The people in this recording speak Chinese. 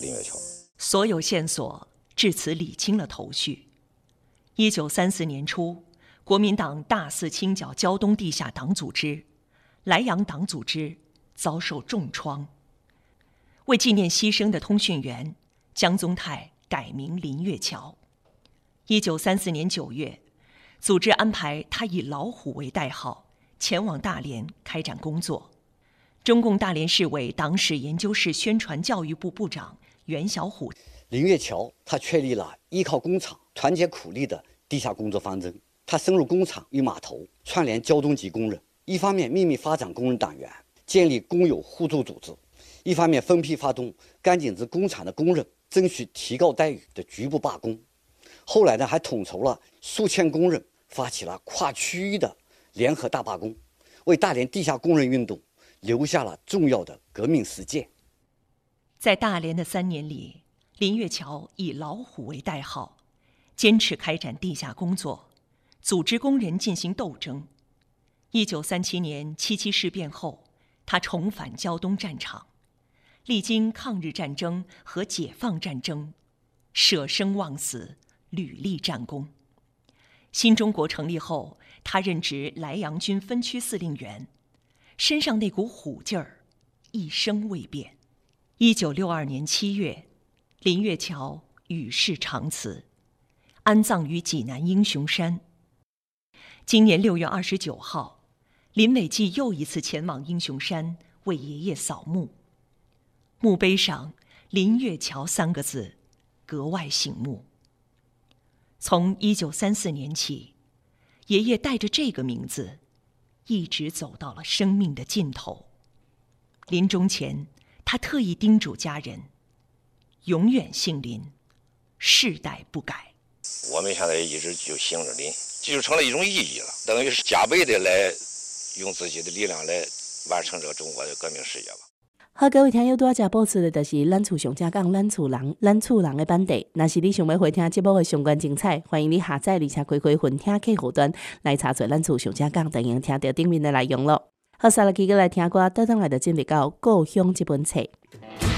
林月桥。 所有线索至此理清了头绪。1934年初，国民党大肆清剿胶东地下党组织，莱阳党组织遭受重创。为纪念牺牲的通讯员，江宗泰改名林月桥。1934年9月，组织安排他以老虎为代号，前往大连开展工作。中共大连市委党史研究室宣传教育部部长袁小虎。 林月桥他确立了依靠工厂、团结苦力的地下工作方针。他深入工厂与码头，串联胶东籍工人，一方面秘密发展工人党员，建立工友互助组织，一方面分批发动甘井子工厂的工人争取提高待遇的局部罢工。后来呢，还统筹了数千工人，发起了跨区域的联合大罢工，为大连地下工人运动留下了重要的革命实践。 在大连的3年里，林月桥以老虎为代号，坚持开展地下工作，组织工人进行斗争。1937年7·7事变后，他重返胶东战场，历经抗日战争和解放战争，舍生忘死，屡立战功。新中国成立后，他任职莱阳军分区司令员，身上那股虎劲儿一生未变。1962年7月，林月桥与世长辞，安葬于济南英雄山。今年6月29号，林伟记又一次前往英雄山为爷爷扫墓，墓碑上“林月桥”3个字格外醒目。从1934年起，爷爷带着这个名字，一直走到了生命的尽头。临终前，他特意叮嘱家人，永远姓林，世代不改。 我们现在一直就姓着林，这就成了一种意义了，等于是加倍的来用自己的力量来完成这个中国的革命事业吧。 好，各位听友，拄则播出的就是咱厝上正讲咱厝人的版地。若是你想要回听节目的相关精彩，欢迎你下载而且开分听客户端来查找咱厝上正讲，就能听到顶面的内容咯。好，下来继续来听歌，倒转来就进入到故乡这本册。